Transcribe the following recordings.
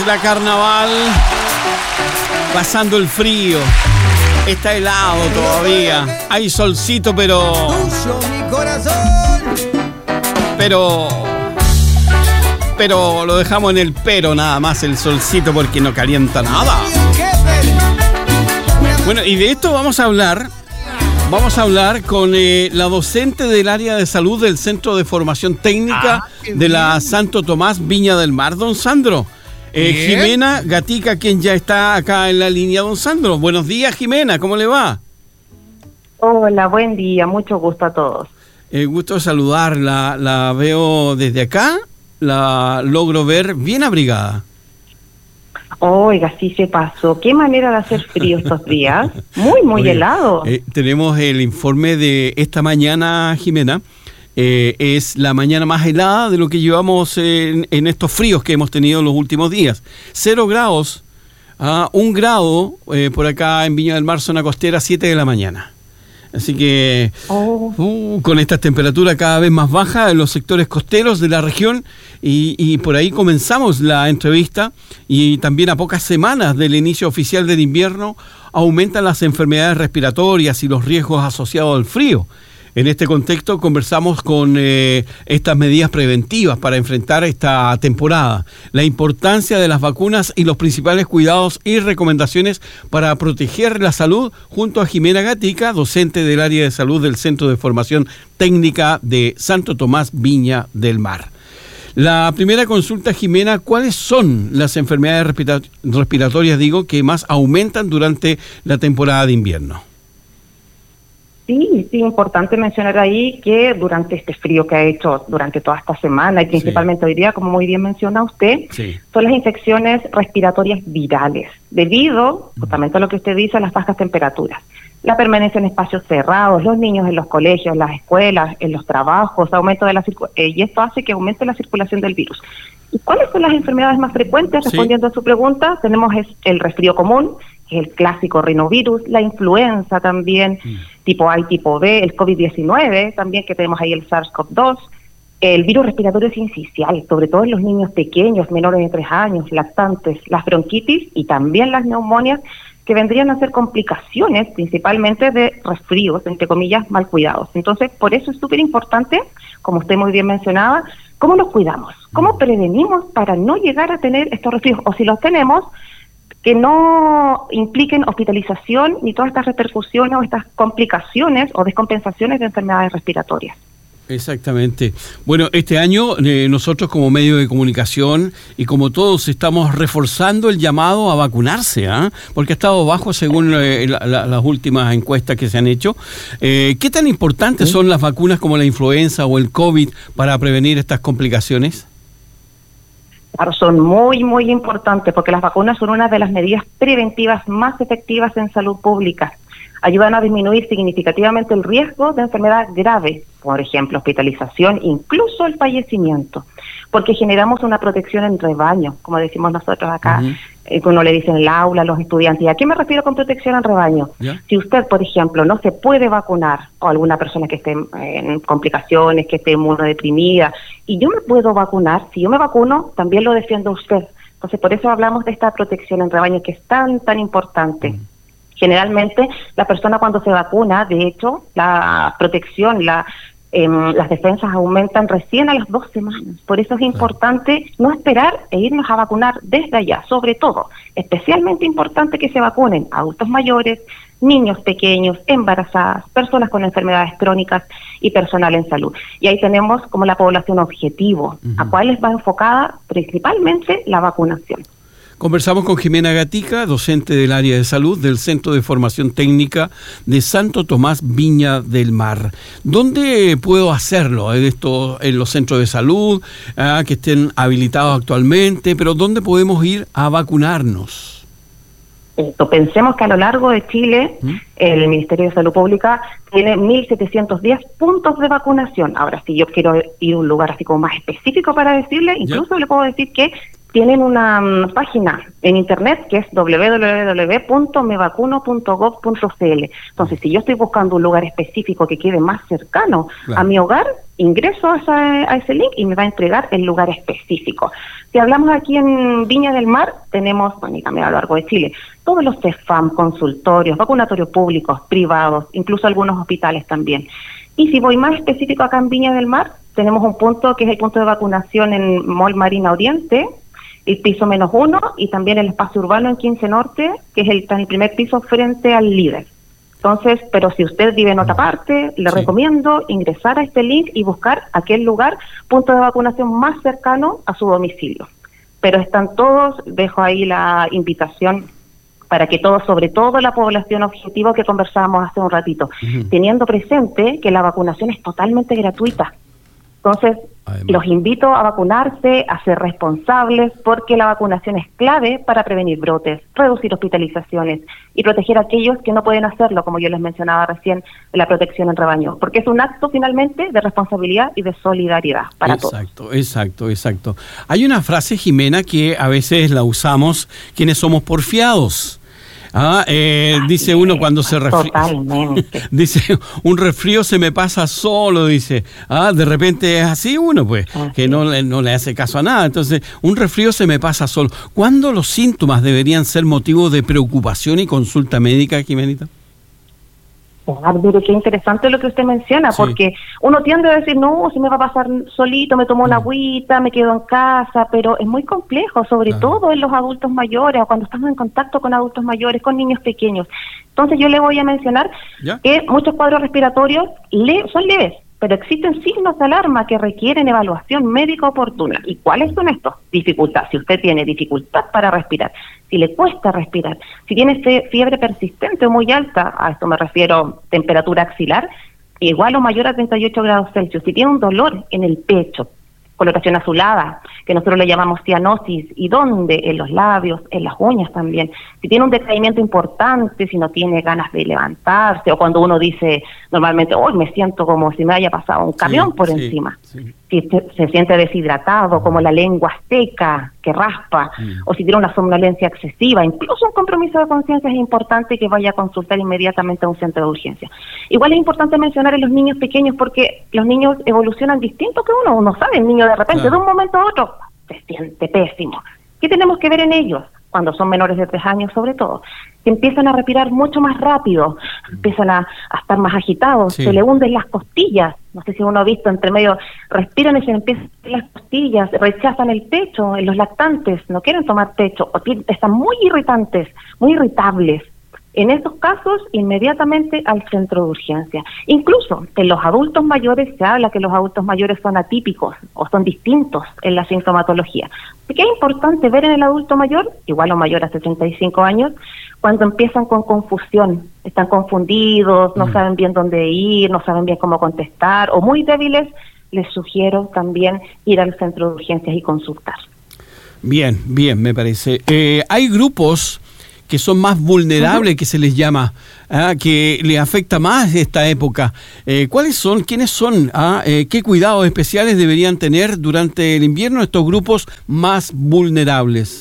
será carnaval, pasando el frío. Está helado todavía. Hay solcito, pero lo dejamos en el pero nada más, el solcito, porque no calienta nada. Bueno, y de esto vamos a hablar con la docente del área de salud del Centro de Formación Técnica de la Santo Tomás Viña del Mar, don Sandro. Jimena Gatica, quien ya está acá en la línea, don Sandro. Buenos días, Jimena, ¿cómo le va? Hola, buen día, mucho gusto a todos. Gusto de saludarla, la veo desde acá, la logro ver bien abrigada. Oiga, sí se pasó. Qué manera de hacer frío estos días. Muy helado. Tenemos el informe de esta mañana, Jimena. Es la mañana más helada de lo que llevamos en estos fríos que hemos tenido en los últimos días. 0 grados, 1 grado por acá en Viña del Mar, zona costera, 7 de la mañana. Así que con estas temperaturas cada vez más bajas en los sectores costeros de la región y por ahí comenzamos la entrevista, y también a pocas semanas del inicio oficial del invierno aumentan las enfermedades respiratorias y los riesgos asociados al frío. En este contexto conversamos con estas medidas preventivas para enfrentar esta temporada, la importancia de las vacunas y los principales cuidados y recomendaciones para proteger la salud, junto a Jimena Gatica, docente del área de salud del Centro de Formación Técnica de Santo Tomás Viña del Mar. La primera consulta, Jimena, ¿cuáles son las enfermedades respiratorias, que más aumentan durante la temporada de invierno? Sí, importante mencionar ahí que durante este frío que ha hecho durante toda esta semana y principalmente hoy día, como muy bien menciona usted, son las infecciones respiratorias virales, debido justamente a lo que usted dice, a las bajas temperaturas. La permanencia en espacios cerrados, los niños en los colegios, las escuelas, en los trabajos, aumento de y esto hace que aumente la circulación del virus. ¿Y cuáles son las enfermedades más frecuentes? Respondiendo a su pregunta, tenemos el resfrío común, que es el clásico rinovirus, la influenza también, tipo A y tipo B, el COVID-19 también, que tenemos ahí el SARS-CoV-2, el virus respiratorio sincicial, sobre todo en los niños pequeños, menores de 3 años, lactantes, las bronquitis y también las neumonias, que vendrían a ser complicaciones principalmente de resfríos, entre comillas, mal cuidados. Entonces, por eso es súper importante, como usted muy bien mencionaba, cómo nos cuidamos, cómo prevenimos para no llegar a tener estos resfríos, o si los tenemos, que no impliquen hospitalización ni todas estas repercusiones o estas complicaciones o descompensaciones de enfermedades respiratorias. Exactamente. Bueno, este año nosotros como medio de comunicación y como todos estamos reforzando el llamado a vacunarse, porque ha estado bajo según las últimas encuestas que se han hecho. ¿Qué tan importantes son las vacunas como la influenza o el COVID para prevenir estas complicaciones? Claro, son muy importantes, porque las vacunas son una de las medidas preventivas más efectivas en salud pública. Ayudan a disminuir significativamente el riesgo de enfermedad grave, por ejemplo, hospitalización, incluso el fallecimiento, porque generamos una protección en rebaño, como decimos nosotros acá, uno le dice en el aula a los estudiantes. ¿Y a qué me refiero con protección en rebaño? Si usted, por ejemplo, no se puede vacunar, o alguna persona que esté en complicaciones, que esté inmunodeprimida, y yo me puedo vacunar, si yo me vacuno, también lo defiendo a usted. Entonces, por eso hablamos de esta protección en rebaño, que es tan importante. Generalmente, la persona cuando se vacuna, de hecho, la protección, las defensas aumentan recién a las 2 semanas. Por eso es importante no esperar e irnos a vacunar desde allá. Sobre todo, especialmente importante que se vacunen adultos mayores, niños pequeños, embarazadas, personas con enfermedades crónicas y personal en salud. Y ahí tenemos como la población objetivo, a cuáles va enfocada principalmente la vacunación. Conversamos con Jimena Gatica, docente del área de salud del Centro de Formación Técnica de Santo Tomás Viña del Mar. ¿Dónde puedo hacerlo? En los centros de salud que estén habilitados actualmente, pero ¿dónde podemos ir a vacunarnos? Pensemos que a lo largo de Chile, el Ministerio de Salud Pública tiene 1.710 puntos de vacunación. Ahora, si yo quiero ir a un lugar así como más específico para decirle, incluso le puedo decir que tienen una página en internet que es www.mevacuno.gov.cl. Entonces, si yo estoy buscando un lugar específico que quede más cercano a mi hogar, ingreso a ese link y me va a entregar el lugar específico. Si hablamos aquí en Viña del Mar, tenemos, bueno, y también a lo largo de Chile, todos los CEFAM, consultorios, vacunatorios públicos, privados, incluso algunos hospitales también. Y si voy más específico acá en Viña del Mar, tenemos un punto que es el punto de vacunación en Mall Marina Oriente, el piso -1, y también el espacio urbano en 15 Norte, que es está en el primer piso frente al líder. Entonces, pero si usted vive en otra parte, le recomiendo ingresar a este link y buscar aquel lugar, punto de vacunación más cercano a su domicilio. Pero están todos, dejo ahí la invitación para que todos, sobre todo la población objetivo que conversábamos hace un ratito, teniendo presente que la vacunación es totalmente gratuita. Entonces, los invito a vacunarse, a ser responsables, porque la vacunación es clave para prevenir brotes, reducir hospitalizaciones y proteger a aquellos que no pueden hacerlo, como yo les mencionaba recién, la protección en rebaño, porque es un acto finalmente de responsabilidad y de solidaridad para todos. Exacto. Hay una frase, Jimena, que a veces la usamos quienes somos porfiados. Dice uno cuando se resfría, dice, un resfrío se me pasa solo, dice, de repente es así uno, pues, que no le hace caso a nada. Entonces, un resfrío se me pasa solo. ¿Cuándo los síntomas deberían ser motivo de preocupación y consulta médica, Jimenita? Mire, qué interesante lo que usted menciona, porque uno tiende a decir, no, si me va a pasar solito, me tomo una agüita, me quedo en casa, pero es muy complejo, sobre todo en los adultos mayores, o cuando estamos en contacto con adultos mayores, con niños pequeños. Entonces yo le voy a mencionar que muchos cuadros respiratorios son leves, pero existen signos de alarma que requieren evaluación médica oportuna. ¿Y cuáles son estos? Dificultad. Si usted tiene dificultad para respirar, si le cuesta respirar, si tiene fiebre persistente o muy alta, a esto me refiero temperatura axilar, igual o mayor a 38 grados Celsius, si tiene un dolor en el pecho, coloración azulada, que nosotros le llamamos cianosis, y dónde, en los labios, en las uñas también, si tiene un decaimiento importante, si no tiene ganas de levantarse, o cuando uno dice normalmente, hoy me siento como si me haya pasado un camión por encima, si se siente deshidratado, como la lengua seca, que raspa, o si tiene una somnolencia excesiva, incluso un compromiso de conciencia, es importante que vaya a consultar inmediatamente a un centro de urgencia. Igual es importante mencionar en los niños pequeños, porque los niños evolucionan distinto que uno sabe, el niño de repente, de un momento a otro, se siente pésimo. ¿Qué tenemos que ver en ellos? Cuando son menores de 3 años sobre todo, que empiezan a respirar mucho más rápido, empiezan a estar más agitados, se le hunden las costillas, no sé si uno ha visto entre medio, respiran y se empiezan a hundir las costillas, rechazan el pecho, en los lactantes, no quieren tomar pecho, o están muy irritantes, muy irritables. En esos casos, inmediatamente al centro de urgencia. Incluso en los adultos mayores se habla que los adultos mayores son atípicos o son distintos en la sintomatología. Así que es importante ver en el adulto mayor, igual o mayor a 75 años, cuando empiezan con confusión, están confundidos, no saben bien dónde ir, no saben bien cómo contestar, o muy débiles, les sugiero también ir al centro de urgencias y consultar. Bien, me parece. Hay grupos que son más vulnerables, que se les llama, que les afecta más esta época. ¿Cuáles son? ¿Quiénes son? ¿Qué cuidados especiales deberían tener durante el invierno estos grupos más vulnerables?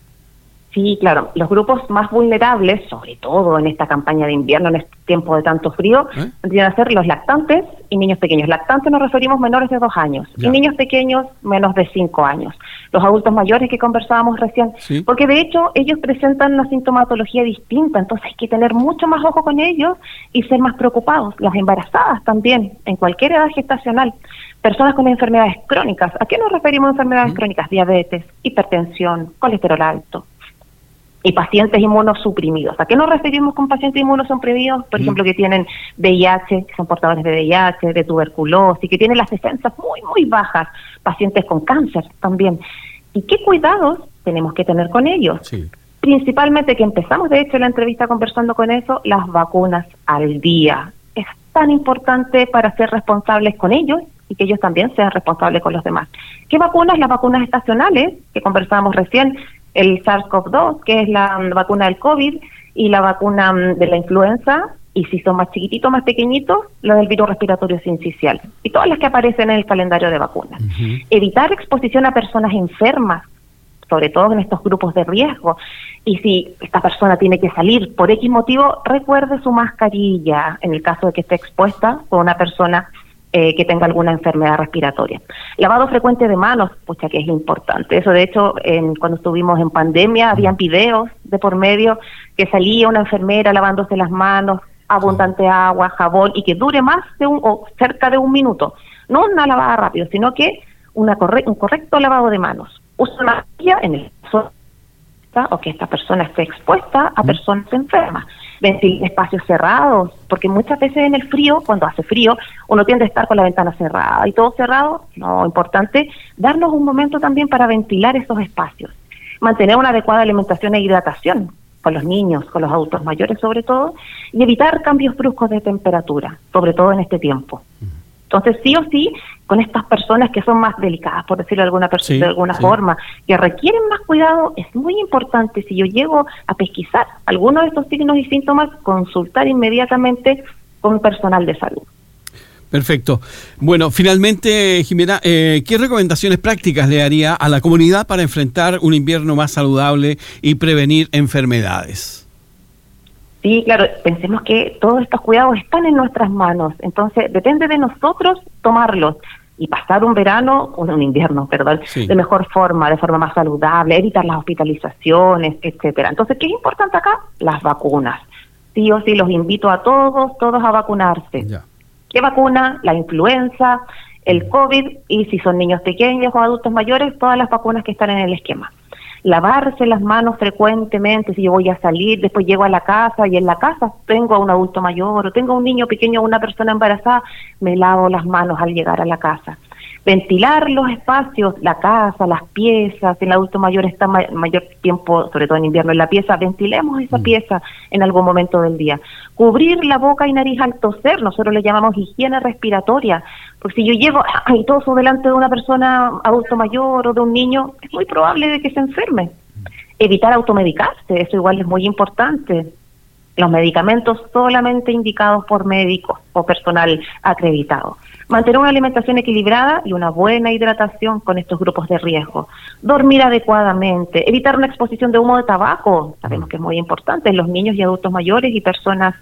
Sí, claro, los grupos más vulnerables, sobre todo en esta campaña de invierno, en este tiempo de tanto frío, tendrían a ser los lactantes y niños pequeños. Lactantes nos referimos menores de 2 años y niños pequeños menos de 5 años. Los adultos mayores que conversábamos recién, porque de hecho ellos presentan una sintomatología distinta, entonces hay que tener mucho más ojo con ellos y ser más preocupados. Las embarazadas también, en cualquier edad gestacional. Personas con enfermedades crónicas. ¿A qué nos referimos a enfermedades crónicas? Diabetes, hipertensión, colesterol alto. Y pacientes inmunosuprimidos. ¿A qué nos referimos con pacientes inmunosuprimidos? Por ejemplo, que tienen VIH, que son portadores de VIH, de tuberculosis, que tienen las defensas muy bajas. Pacientes con cáncer también. ¿Y qué cuidados tenemos que tener con ellos? Principalmente, que empezamos de hecho la entrevista conversando con eso, las vacunas al día. Es tan importante para ser responsables con ellos y que ellos también sean responsables con los demás. ¿Qué vacunas? Las vacunas estacionales, que conversábamos recién, el SARS-CoV-2, que es la vacuna del COVID, y la vacuna de la influenza, y si son más chiquititos, más pequeñitos, la del virus respiratorio sincicial, y todas las que aparecen en el calendario de vacunas. Evitar exposición a personas enfermas, sobre todo en estos grupos de riesgo. Y si esta persona tiene que salir por X motivo, recuerde su mascarilla en el caso de que esté expuesta con una persona que tenga alguna enfermedad respiratoria. Lavado frecuente de manos, pucha que es importante. Eso, de hecho, cuando estuvimos en pandemia, habían videos de por medio que salía una enfermera lavándose las manos, abundante agua, jabón, y que dure más de o cerca de 1 minuto. No una lavada rápida, sino que un correcto lavado de manos. Usa mascarilla en el caso o que esta persona esté expuesta a personas enfermas. Ventilar espacios cerrados, porque muchas veces en el frío, cuando hace frío, uno tiende a estar con la ventana cerrada y todo cerrado. No, importante darnos un momento también para ventilar esos espacios. Mantener una adecuada alimentación e hidratación con los niños, con los adultos mayores sobre todo, y evitar cambios bruscos de temperatura, sobre todo en este tiempo. Entonces, sí o sí, con estas personas que son más delicadas, por decirlo de alguna forma, que requieren más cuidado, es muy importante, si yo llego a pesquisar algunos de estos signos y síntomas, consultar inmediatamente con personal de salud. Perfecto. Bueno, finalmente, Jimena, ¿qué recomendaciones prácticas le haría a la comunidad para enfrentar un invierno más saludable y prevenir enfermedades? Sí, claro, pensemos que todos estos cuidados están en nuestras manos, entonces depende de nosotros tomarlos y pasar un invierno, de mejor forma, de forma más saludable, evitar las hospitalizaciones, etcétera. Entonces, ¿qué es importante acá? Las vacunas. Sí o sí, los invito a todos a vacunarse. Ya. ¿Qué vacuna? La influenza, el COVID, y si son niños pequeños o adultos mayores, todas las vacunas que están en el esquema. Lavarse las manos frecuentemente, si yo voy a salir, después llego a la casa y en la casa tengo a un adulto mayor o tengo a un niño pequeño o una persona embarazada, me lavo las manos al llegar a la casa. Ventilar los espacios, la casa, las piezas. Si el adulto mayor está mayor tiempo, sobre todo en invierno, en la pieza, ventilemos esa pieza en algún momento del día. Cubrir la boca y nariz al toser, nosotros le llamamos higiene respiratoria, porque si yo llevo y toso delante de una persona adulto mayor o de un niño, es muy probable de que se enferme. Evitar automedicarse, eso igual es muy importante. Los medicamentos solamente indicados por médicos o personal acreditado. Mantener una alimentación equilibrada y una buena hidratación con estos grupos de riesgo. Dormir adecuadamente. Evitar una exposición de humo de tabaco. Sabemos que es muy importante en los niños y adultos mayores y personas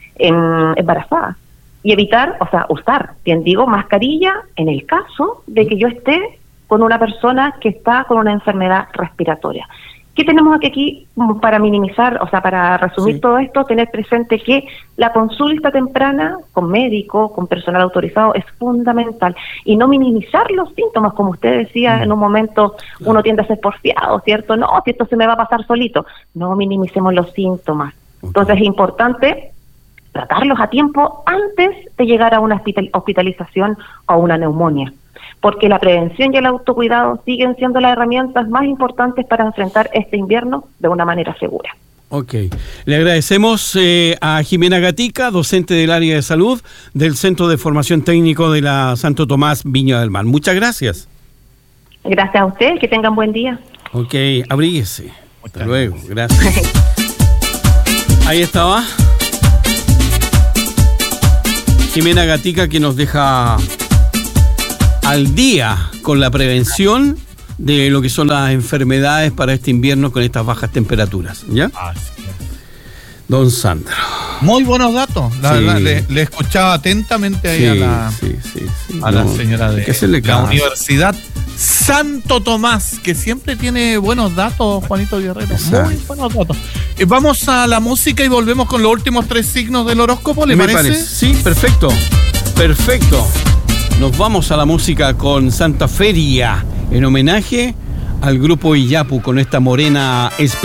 embarazadas. Y evitar, usar, mascarilla en el caso de que yo esté con una persona que está con una enfermedad respiratoria. ¿Qué tenemos aquí para minimizar, para resumir todo esto? Tener presente que la consulta temprana con médico, con personal autorizado, es fundamental. Y no minimizar los síntomas, como usted decía en un momento, uno tiende a ser porfiado, ¿cierto? No, si esto se me va a pasar solito. No minimicemos los síntomas. Entonces es importante tratarlos a tiempo antes de llegar a una hospitalización o una neumonía. Porque la prevención y el autocuidado siguen siendo las herramientas más importantes para enfrentar este invierno de una manera segura. Ok. Le agradecemos a Jimena Gatica, docente del área de salud del Centro de Formación Técnico de la Santo Tomás Viña del Mar. Muchas gracias. Gracias a ustedes, que tengan buen día. Ok, abríguese. Hasta luego, gracias. Ahí estaba Jimena Gatica, que nos deja al día con la prevención de lo que son las enfermedades para este invierno con estas bajas temperaturas, ¿ya? Así es. Don Sandro. Muy buenos datos, la verdad, le escuchaba atentamente ahí a la señora de la Universidad Santo Tomás, que siempre tiene buenos datos, Juanito Guerrero. Exacto. Muy buenos datos. Vamos a la música y volvemos con los últimos 3 signos del horóscopo, ¿le parece? Sí, perfecto. Nos vamos a la música con Santa Feria, en homenaje al grupo Iyapu, con esta morena especial.